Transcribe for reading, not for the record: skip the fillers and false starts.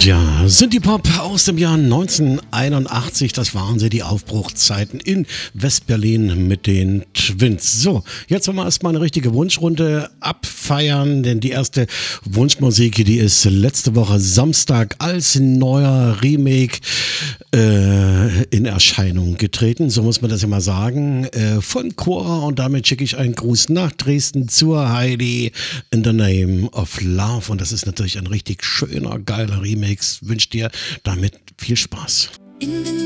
Ja, Synthie Pop aus dem Jahr 1981, das waren sie, die Aufbruchzeiten in Westberlin mit den Twins. So, jetzt wollen wir erstmal eine richtige Wunschrunde abfeiern, denn die erste Wunschmusik, die ist letzte Woche Samstag als neuer Remake in Erscheinung getreten, so muss man das immer sagen, von Cora, und damit schicke ich einen Gruß nach Dresden zur Heidi, In the Name of Love, und das ist natürlich ein richtig schöner, geiler Remix. Wünsche dir damit viel Spaß. In the